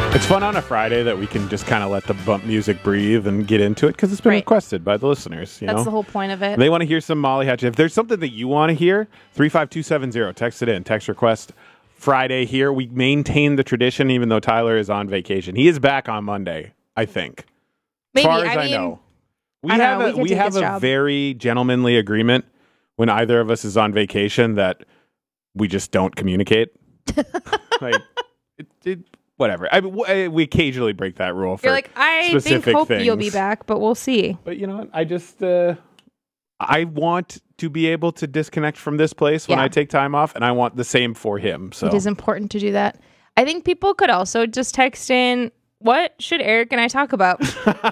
It's fun on a Friday that we can just kind of let the bump music breathe and get into it because it's been requested by the listeners. That's the whole point of it. They want to hear some Molly Hatchet. If there's something that you want to hear, 35270, text it in. Text request Friday here. We maintain the tradition even though Tyler is on vacation. He is back on Monday, I think. Maybe. As far as I know. We have a very gentlemanly agreement when either of us is on vacation that we just don't communicate. Whatever. We occasionally break that rule for I hope you'll be back, but we'll see. But you know what? I just I want to be able to disconnect from this place when I take time off, and I want the same for him. So it is important to do that. I think people could also just text in, what should Eric and I talk about?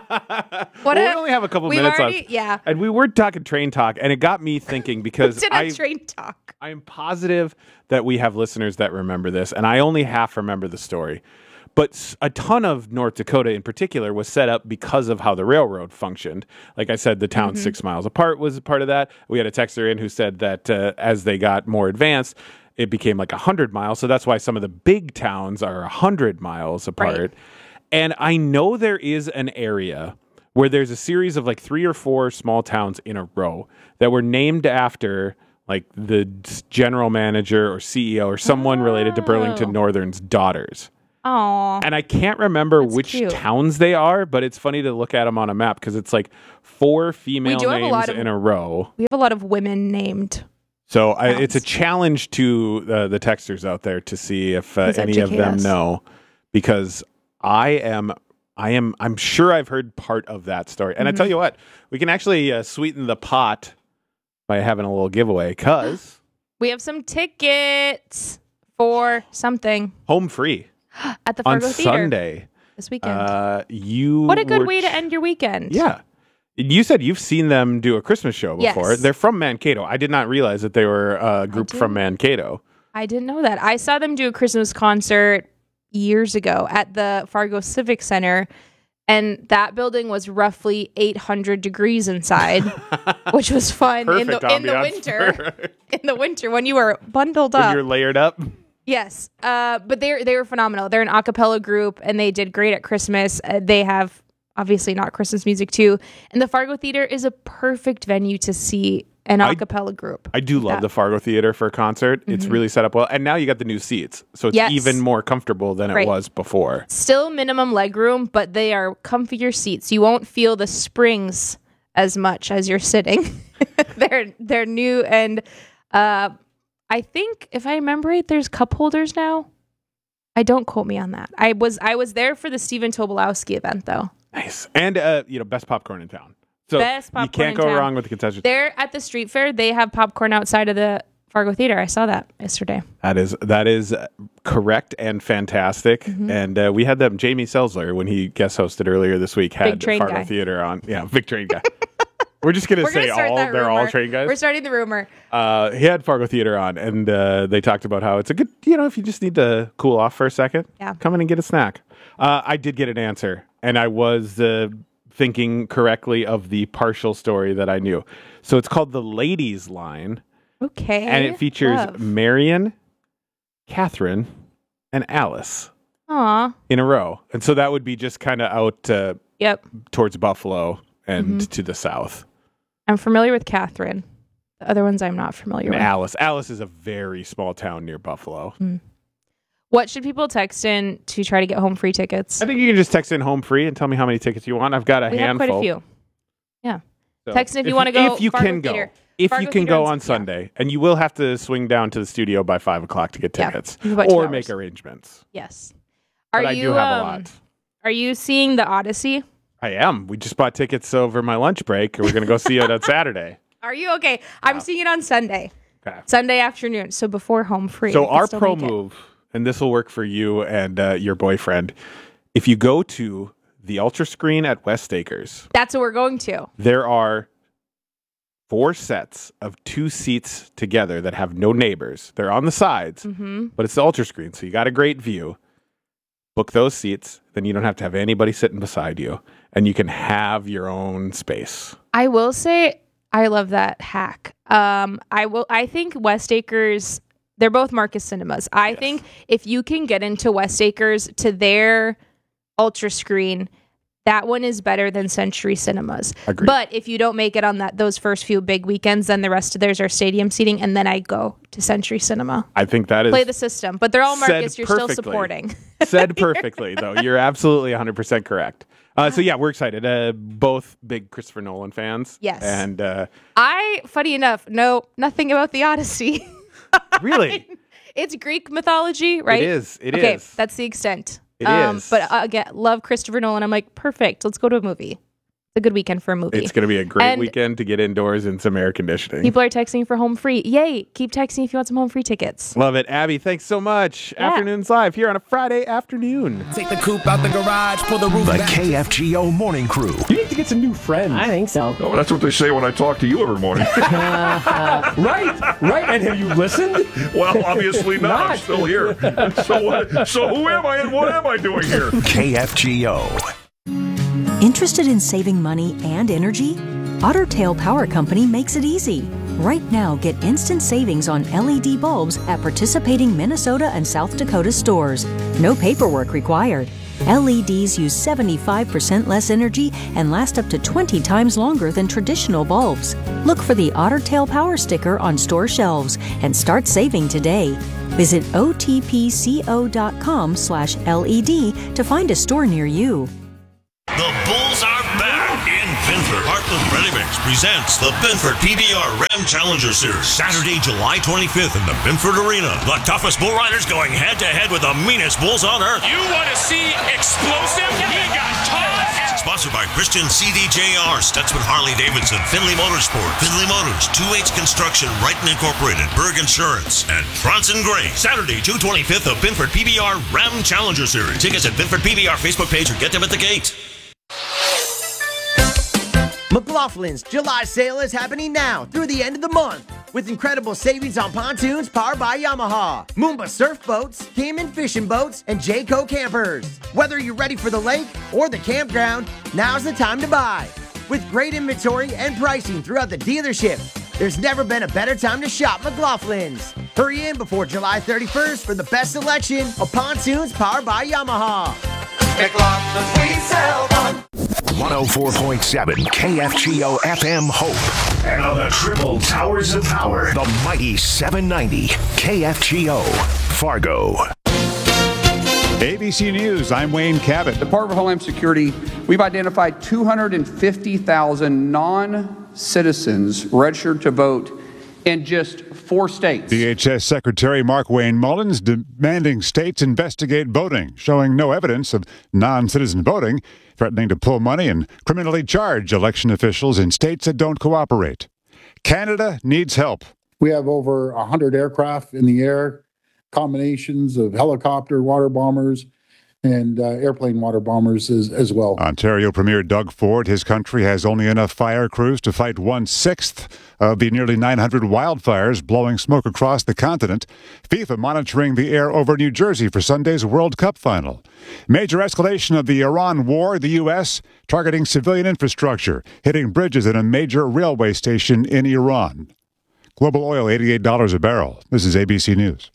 We only have a couple minutes left. Yeah. And we were talking train talk, and it got me thinking because train talk. I'm positive that we have listeners that remember this, and I only half remember the story. But a ton of North Dakota in particular was set up because of how the railroad functioned. Like I said, the town 6 miles apart was a part of that. We had a texter in who said that as they got more advanced, it became like 100 miles. So that's why some of the big towns are 100 miles apart. Right. And I know there is an area where there's a series of like 3 or 4 small towns in a row that were named after like the general manager or CEO or someone related to Burlington Northern's daughters. Aww. And I can't remember which towns they are, but it's funny to look at them on a map because it's like 4 female names in a row. We have a lot of women named. So it's a challenge to the texters out there to see if any of them know, because I'm sure I've heard part of that story. And I tell you what, we can actually sweeten the pot by having a little giveaway because we have some tickets for something. Home free. At the Fargo Theater. On Sunday. This weekend. What a good way to end your weekend. Yeah. You said you've seen them do a Christmas show before. Yes. They're from Mankato. I did not realize that they were a group from Mankato. I didn't know that. I saw them do a Christmas concert years ago at the Fargo Civic Center, and that building was roughly 800 degrees inside, which was fun in the winter. In the winter when you were bundled up. When you're layered up. Yes, but they were phenomenal. They're an a cappella group, and they did great at Christmas. They have, obviously, not Christmas music, too. And the Fargo Theater is a perfect venue to see an a cappella group. I do love the Fargo Theater for a concert. It's really set up well. And now you got the new seats, so it's even more comfortable than it was before. Still minimum legroom, but they are comfier seats. You won't feel the springs as much as you're sitting. They're new, and I think, if I remember right, there's cup holders now. Don't quote me on that. I was there for the Stephen Tobolowsky event, though. Nice. And, best popcorn in town. So you can't go wrong with the concessions. They're at the street fair. They have popcorn outside of the Fargo Theater. I saw that yesterday. That is correct and fantastic. And we had them, Jamie Selzler, when he guest hosted earlier this week, had Fargo Theater on. Yeah, big train guy. We're just going to say they're all train guys. We're starting the rumor. He had Fargo Theater on, and they talked about how it's a good, if you just need to cool off for a second, come in and get a snack. I did get an answer, and I was thinking correctly of the partial story that I knew. So it's called the Ladies Line. Okay. And it features Marion, Catherine, and Alice. Aww. In a row. And so that would be just kind of out towards Buffalo and to the south. I'm familiar with Catherine. The other ones I'm not familiar with. Alice is a very small town near Buffalo. What should people text in to try to get home free tickets? I think you can just text in home free and tell me how many tickets you want. I've got a handful. We have quite a few. Yeah. So text in if you want to go. If you can go. If you can go on Sunday. And you will have to swing down to the studio by 5 o'clock to get tickets. Or make arrangements. Yes. I do have a lot. Are you seeing The Odyssey? I am. We just bought tickets over my lunch break. We're going to go see it on Saturday. Are you? Okay. I'm seeing it on Sunday. Okay. Sunday afternoon. So before home free. So our pro move, and this will work for you and your boyfriend, if you go to the Ultra Screen at West Acres. That's what we're going to. There are 4 sets of 2 seats together that have no neighbors. They're on the sides, but it's the Ultra Screen, so you got a great view. Book those seats, then you don't have to have anybody sitting beside you, and you can have your own space. I will say I love that hack. I think West Acres, they're both Marcus Cinemas. I think if you can get into West Acres to their Ultra Screen. That one is better than Century Cinemas. Agreed. But if you don't make it on those first few big weekends, then the rest of theirs are stadium seating, and then I go to Century Cinema. I think that is... Play the system. But they're all markets you're perfectly. still supporting. Said perfectly, though. You're absolutely 100% correct. So, yeah, we're excited. Both big Christopher Nolan fans. Yes. And funny enough, know nothing about the Odyssey. really? It's Greek mythology, right? It is. Okay, that's the extent. It is. But again, love Christopher Nolan. I'm like, perfect. Let's go to a movie. It's a good weekend for a movie. It's going to be a great weekend to get indoors in some air conditioning. People are texting for home free. Yay. Keep texting if you want some home free tickets. Love it. Abby, thanks so much. Yeah. Afternoons Live here on a Friday afternoon. Take the coupe out the garage, pull the roof The back. KFGO Morning Crew. You need to get some new friends. I think so. Oh, that's what they say when I talk to you every morning. Right. And have you listened? Well, obviously not. I'm still here. So what? So who am I and what am I doing here? KFGO. Interested in saving money and energy? Otter Tail Power Company makes it easy. Right now, get instant savings on LED bulbs at participating Minnesota and South Dakota stores. No paperwork required. LEDs use 75% less energy and last up to 20 times longer than traditional bulbs. Look for the Otter Tail Power sticker on store shelves and start saving today. Visit otpco.com/LED to find a store near you. The Bulls are back in Binford. Heartland Ready Mix presents the Binford PBR Ram Challenger Series. Saturday, July 25th in the Binford Arena. The toughest bull riders going head-to-head with the meanest bulls on earth. You want to see explosive? We got tough. Sponsored by Christian CDJR, Stutzman Harley Davidson, Finley Motorsport, Finley Motors, 2H Construction, Wrighton Incorporated, Berg Insurance, and Bronson Gray. Saturday, June 25th of Binford PBR Ram Challenger Series. Tickets at Binford PBR Facebook page or get them at the gate. McLaughlin's July sale is happening now through the end of the month with incredible savings on pontoons powered by Yamaha, Moomba surf boats, Cayman fishing boats, and Jayco campers. Whether you're ready for the lake or the campground, now's the time to buy. With great inventory and pricing throughout the dealership, there's never been a better time to shop McLaughlin's. Hurry in before July 31st for the best selection of pontoons powered by Yamaha. McLaughlin's, we sell one. 104.7 KFGO FM Hope. And on the triple towers of power, the mighty 790 KFGO Fargo. ABC News, I'm Wayne Cabot. Department of Homeland Security, we've identified 250,000 non-citizens registered to vote in just 4 states. DHS Secretary Markwayne Mullins demanding states investigate voting, showing no evidence of non-citizen voting, threatening to pull money and criminally charge election officials in states that don't cooperate. Canada needs help. We have over 100 aircraft in the air, combinations of helicopter water bombers and airplane water bombers as well. Ontario Premier Doug Ford, his country has only enough fire crews to fight 1/6 of the nearly 900 wildfires blowing smoke across the continent. FIFA monitoring the air over New Jersey for Sunday's World Cup final. Major escalation of the Iran war, the U.S. targeting civilian infrastructure, hitting bridges at a major railway station in Iran. Global oil, $88 a barrel. This is ABC News.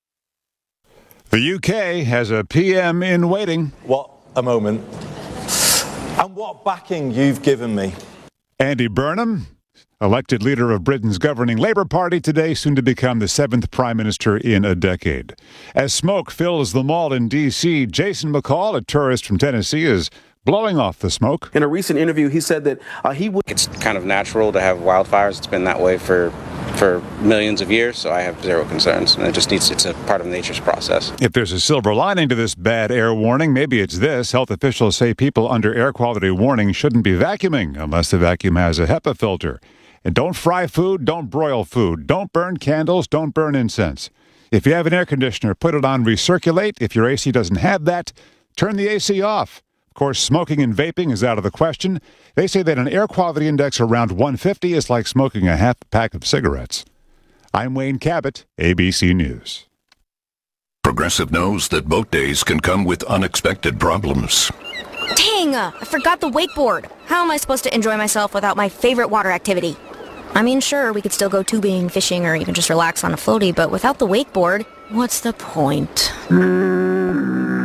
The UK has a PM in waiting. What a moment. And what backing you've given me. Andy Burnham, elected leader of Britain's governing Labour Party today, soon to become the 7th Prime Minister in a decade. As smoke fills the mall in D.C., Jason McCall, a tourist from Tennessee, is blowing off the smoke. In a recent interview, he said that he would... It's kind of natural to have wildfires. It's been that way for millions of years, so I have zero concerns. And it's a part of nature's process. If there's a silver lining to this bad air warning, maybe it's this. Health officials say people under air quality warning shouldn't be vacuuming unless the vacuum has a HEPA filter. And don't fry food, don't broil food, don't burn candles, don't burn incense. If you have an air conditioner, put it on recirculate. If your AC doesn't have that, turn the AC off. Of course, smoking and vaping is out of the question. They say that an air quality index around 150 is like smoking a half pack of cigarettes. I'm Wayne Cabot, ABC News. Progressive knows that boat days can come with unexpected problems. Dang, I forgot the wakeboard. How am I supposed to enjoy myself without my favorite water activity? I mean, sure, we could still go tubing, fishing, or even just relax on a floaty, but without the wakeboard, what's the point?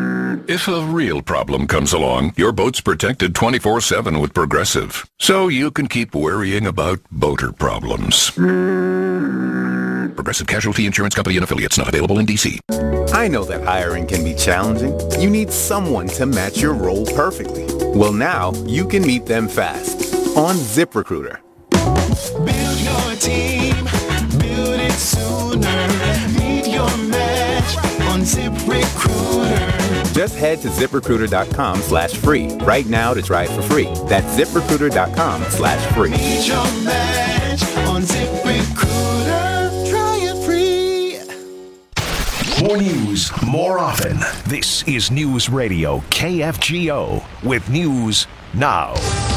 If a real problem comes along, your boat's protected 24/7 with Progressive. So you can keep worrying about boater problems. Progressive Casualty Insurance Company and Affiliates, not available in D.C. I know that hiring can be challenging. You need someone to match your role perfectly. Well, now you can meet them fast on ZipRecruiter. Build your team, build it sooner. Meet your match on ZipRecruiter. Just head to ZipRecruiter.com/free right now to try it for free. That's ZipRecruiter.com/free. Meet your match on ZipRecruiter. Try it free. More news, more often. This is News Radio KFGO with News Now.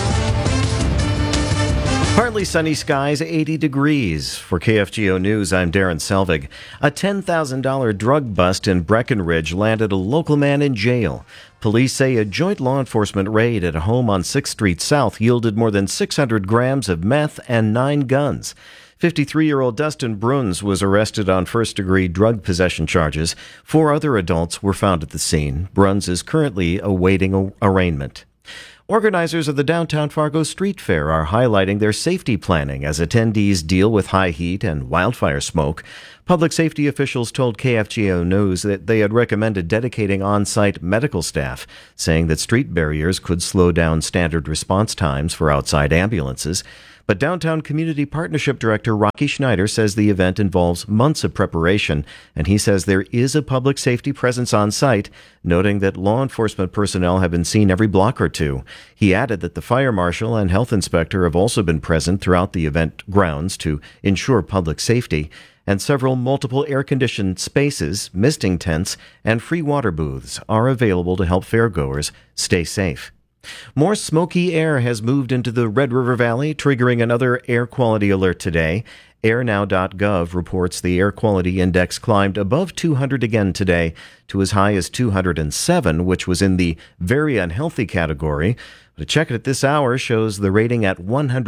Partly sunny skies, 80 degrees. For KFGO News, I'm Darren Selvig. A $10,000 drug bust in Breckenridge landed a local man in jail. Police say a joint law enforcement raid at a home on 6th Street South yielded more than 600 grams of meth and 9 guns. 53-year-old Dustin Bruns was arrested on first-degree drug possession charges. 4 other adults were found at the scene. Bruns is currently awaiting arraignment. Organizers of the Downtown Fargo Street Fair are highlighting their safety planning as attendees deal with high heat and wildfire smoke. Public safety officials told KFGO News that they had recommended dedicating on-site medical staff, saying that street barriers could slow down standard response times for outside ambulances. But Downtown Community Partnership Director Rocky Schneider says the event involves months of preparation, and he says there is a public safety presence on site, noting that law enforcement personnel have been seen every block or two. He added that the fire marshal and health inspector have also been present throughout the event grounds to ensure public safety, and several multiple air-conditioned spaces, misting tents, and free water booths are available to help fairgoers stay safe. More smoky air has moved into the Red River Valley, triggering another air quality alert today. AirNow.gov reports the air quality index climbed above 200 again today to as high as 207, which was in the very unhealthy category. But a check at this hour shows the rating at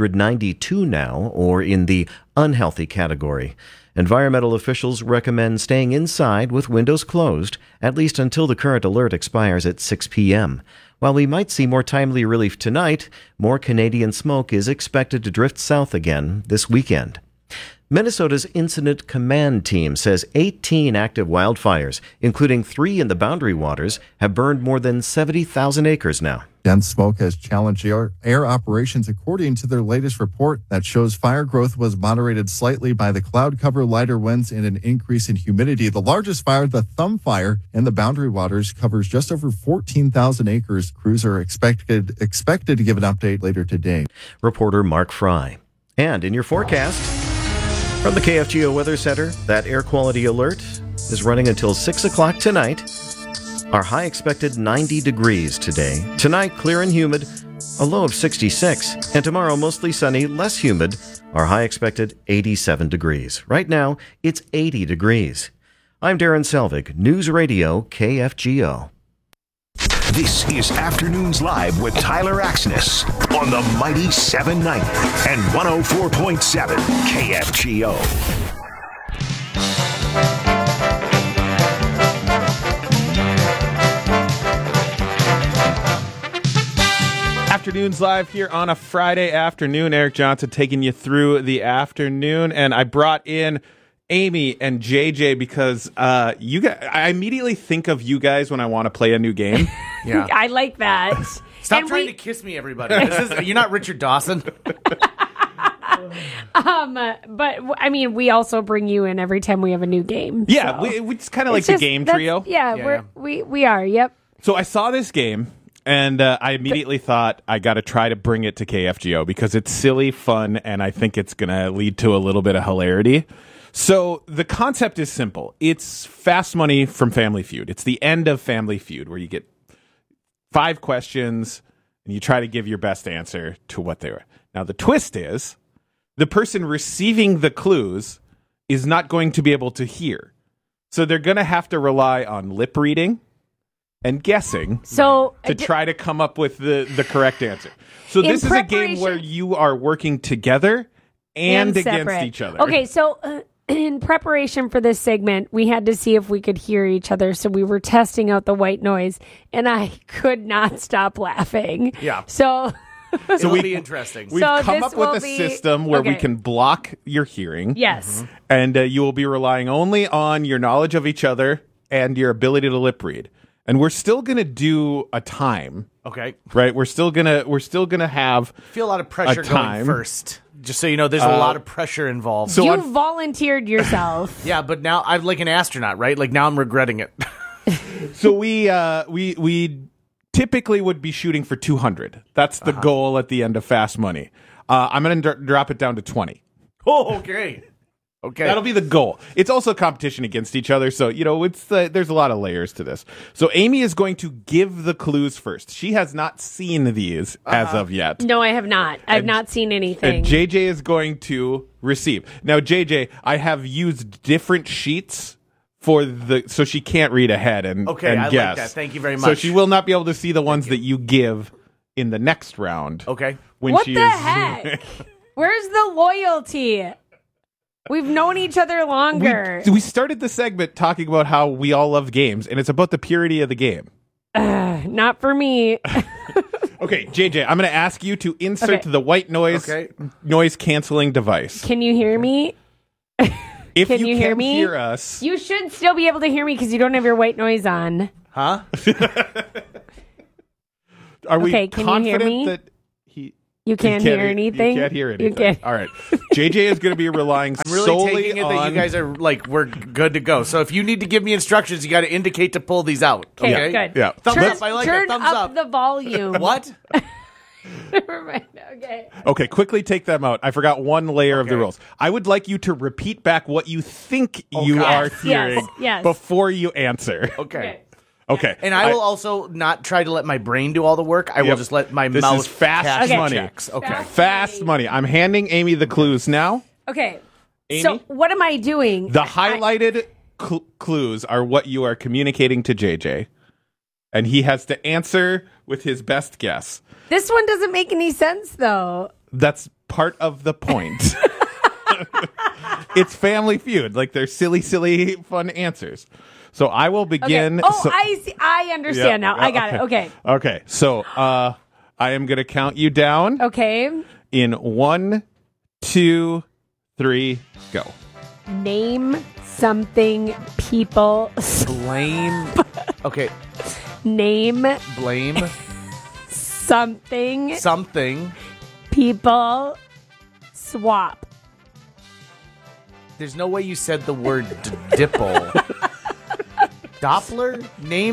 192 now, or in the unhealthy category. Environmental officials recommend staying inside with windows closed, at least until the current alert expires at 6 p.m. While we might see more timely relief tonight, more Canadian smoke is expected to drift south again this weekend. Minnesota's Incident Command Team says 18 active wildfires, including 3 in the Boundary Waters, have burned more than 70,000 acres now. Dense smoke has challenged air operations according to their latest report that shows fire growth was moderated slightly by the cloud cover, lighter winds, and an increase in humidity. The largest fire, the Thumb Fire in the Boundary Waters, covers just over 14,000 acres. Crews are expected to give an update later today. Reporter Mark Fry. And in your forecast, from the KFGO Weather Center, that air quality alert is running until 6 o'clock tonight. Our high expected 90 degrees today. Tonight, clear and humid, a low of 66. And tomorrow, mostly sunny, less humid, our high expected 87 degrees. Right now, it's 80 degrees. I'm Darren Selvig, News Radio KFGO. This is Afternoons Live with Tyler Axness on the Mighty 790 and 104.7 KFGO. Afternoons Live here on a Friday afternoon. Eric Johnson taking you through the afternoon, and I brought in Amy and JJ because you guys, I immediately think of you guys when I want to play a new game. Yeah, I like that. Stop trying to kiss me, everybody. You're not Richard Dawson. But I mean, we also bring you in every time we have a new game. Yeah, so. it's kind of like the game trio. Yeah, we are. Yep. So I saw this game. And I immediately thought I got to try to bring it to KFGO because it's silly, fun, and I think it's going to lead to a little bit of hilarity. So the concept is simple. It's Fast Money from Family Feud. It's the end of Family Feud where you get 5 questions and you try to give your best answer to what they were. Now, the twist is the person receiving the clues is not going to be able to hear. So they're going to have to rely on lip reading and guessing to try to come up with the correct answer. So this is a game where you are working together and against each other. Okay, so in preparation for this segment, we had to see if we could hear each other. So we were testing out the white noise, and I could not stop laughing. Yeah. So It'll be interesting. We've So come this up with will a be- system where we okay. can block your hearing. Yes. And you will be relying only on your knowledge of each other and your ability to lip read. And we're still going to do a time. Okay. Right? We're still going to have Feel a lot of pressure time. going first. Just so you know, there's a lot of pressure involved. So you on- volunteered yourself. Yeah, but now I'm like an astronaut, right? Like now I'm regretting it. So we typically would be shooting for 200. That's the goal at the end of Fast Money. I'm going to drop it down to 20. Oh, okay. Okay. That'll be the goal. It's also a competition against each other, so it's there's a lot of layers to this. So Amy is going to give the clues first. She has not seen these as of yet. No, I have not. I've not seen anything. And JJ is going to receive. Now, JJ, I have used different sheets so she can't read ahead and Okay, I like guess. that. Thank you very So much. she will not be able to see the ones that you give in the next round. Okay. When What she the is heck? Where's the loyalty? We've known each other longer. we started the segment talking about how we all love games, and it's about the purity of the game. Not for me. Okay, JJ, I'm going to ask you to insert Okay. the white noise canceling device. Can you hear me? If Can you hear can me? hear us, You should still be able to hear me because you don't have your white noise on. Huh? are we Okay, can you hear confident me? that You can't hear anything? You can't hear anything. You can't. All right. JJ is going to be relying I'm really solely taking it on... that you guys are like, we're good to go. So if you need to give me instructions, you got to indicate to pull these out. Okay, Okay. good. Yeah. Thumbs Turn, up. I like turn that. Thumbs up up. the volume. What? Never mind. Okay. Okay, quickly take them out. I forgot one layer of the Okay. rules. I would like you to repeat back what you think you God. are Yes, hearing yes. before you answer. Okay. Okay. And I will also not try to let my brain do all the work. I will Yep. just let my This mouth is fast cash the money. checks. Okay. Fast money. I'm handing Amy the clues now. Okay. Amy? So what am I doing? The highlighted clues are what you are communicating to JJ. And he has to answer with his best guess. This one doesn't make any sense, though. That's part of the point. It's Family Feud. Like, they're silly, fun answers. So I will begin. Okay. Oh, so- I see. I understand now. I got it. Okay. Okay. So I am going to count you down Okay. in 1, 2, 3, go. Name something people. Blame. Okay. Name Blame something something. people swap. There's no way you said the word dipple. Doppler?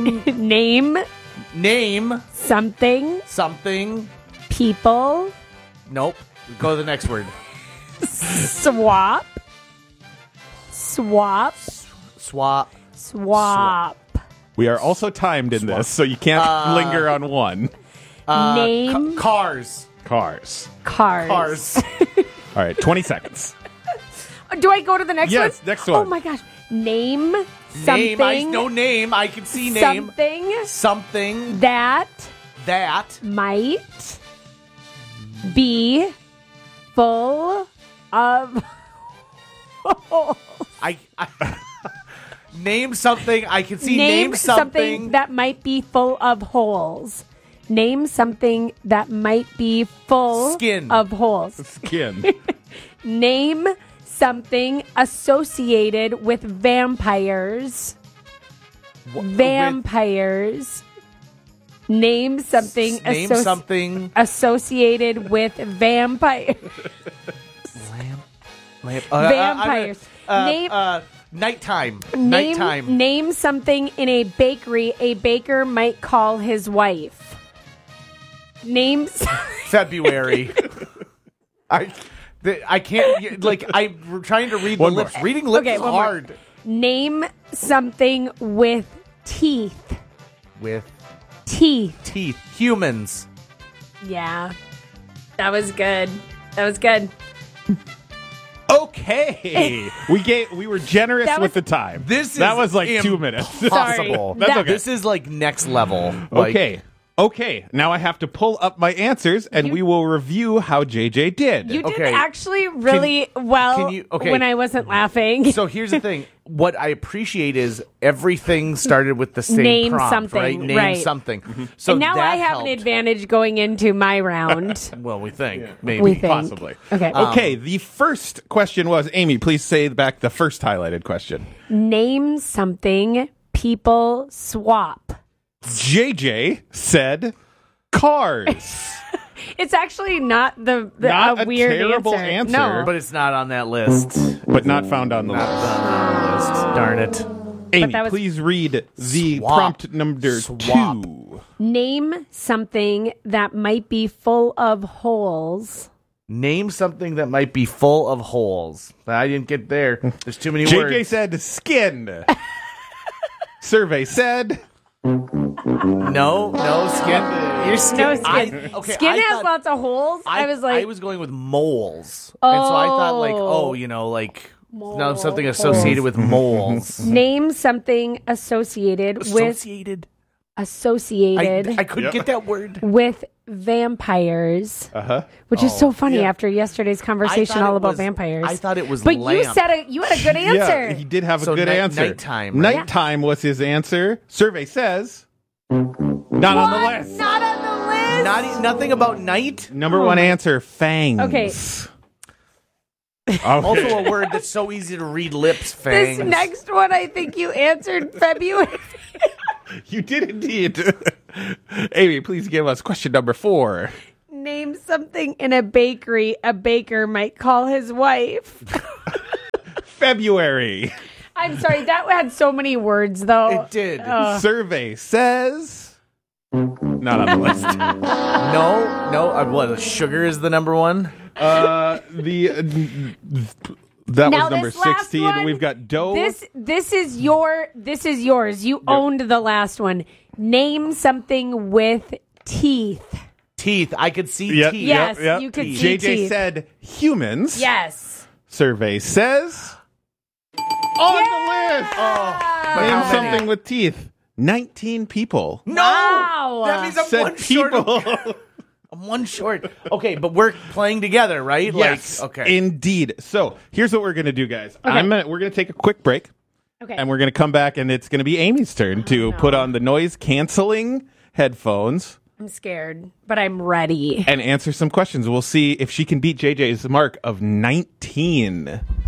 Name something something. people Nope. Go to the next word. swap. Swap. We are also timed in this, so you can't linger on one. Name cars. Cars. Cars. All right, 20 seconds. Do I go to the next one? Yes, next one. Oh my gosh. Name something. Name. I can see name. Something That might be full of I name something. I can see name something. that might be full of holes. Name something that might be full Skin. of holes. Skin. Name something associated with vampires. Vampires. Name something. Name something. associated with vampires. Vampires. Name. Nighttime. Name something in a bakery a baker might call his wife. Name. February. I can't, like, I'm trying to read One the more. lips. Reading lips Okay, is one more. hard. Name something with teeth. With Teeth. teeth. Humans. Yeah. That was good. That was good. Okay. we were generous That with was- the time. This that is was like 2 minutes. Possible. That's okay. This is like next level. Like, Okay. Okay, now I have to pull up my answers, and we will review how JJ did. You did actually really well when I wasn't laughing. So here's the thing. What I appreciate is everything started with the same Name prompt, something, right? Name right. something. Mm-hmm. So and now that I have helped. an advantage going into my round. Well, we think. Maybe. We think. Possibly. Okay. Okay, the first question was, Amy, please say back the first highlighted question. Name something people swap. JJ said cars. It's actually not the Not a weird terrible answer. No. But it's not on that list. But not found on the list. Darn it. Amy, that was- please read the Swap. prompt number 2. Name something that might be full of holes. Name something that might be full of holes. I didn't get there. There's too many JJ words. said skin. Survey said No, skin. Your skin. No skin. Skin has thought- lots of holes. I was like, I was going with moles. And so I thought like, no, something associated with moles. name something associated with I couldn't get that word. with vampires. Which is so funny after yesterday's conversation all about vampires. I thought it was But lamp. you had a good answer. Yeah, he did have So a good answer. nighttime, right? Nighttime was his answer. Survey says not on the list. Not on the list. Nothing about night. Number one answer, fangs. Okay. Also a word that's so easy to read lips, fangs. This next one, I think you answered February. You did indeed. Amy, please give us question number 4. Name something in a bakery a baker might call his wife. February. I'm sorry, that had so many words, though. It did. Survey says not on the list. No. What? Sugar is the number one. That Now was number this last 16. one, We've got dough. This is yours. You owned the last one. Name something with teeth. Teeth. I could see Yep, teeth. Yes, yep. you could see JJ teeth. said humans. Yes. Survey says on the list. But Name how many? something with teeth. 19 people. No. Wow. That means I'm Said one short. people. I'm one short. Okay, but we're playing together, right? Yes, Like, okay. indeed. So here's what we're gonna do, guys. We're gonna take a quick break, Okay. and we're gonna come back, and it's gonna be Amy's turn to put on the noise canceling headphones I'm scared, but I'm ready. and answer some questions. We'll see if she can beat JJ's mark of 19.